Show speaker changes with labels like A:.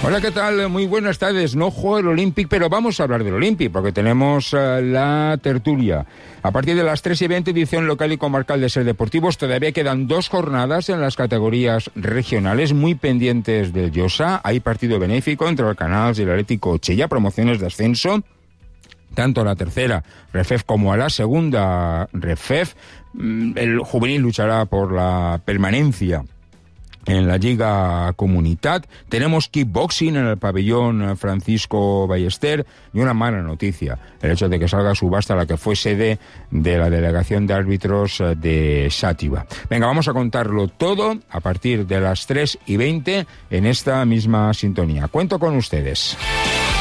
A: Hola, ¿qué tal? Muy buenas tardes. No juego el Olympic, pero vamos a hablar del Olympic, porque tenemos la tertulia. A partir de las 3:20, edición local y comarcal de Ser Deportivos, todavía quedan 2 jornadas en las categorías regionales, muy pendientes del Llosa. Hay partido benéfico entre el Canals y el Atlético Chella, promociones de ascenso. Tanto a la tercera REFEF como a la segunda REFEF. El juvenil luchará por la permanencia en la Lliga Comunitat. Tenemos kickboxing en el pabellón Francisco Ballester, y una mala noticia, el hecho de que salga a subasta la que fue sede de la delegación de árbitros de Xàtiva. Venga, vamos a contarlo todo a partir de las 3:20 en esta misma sintonía. Cuento con ustedes.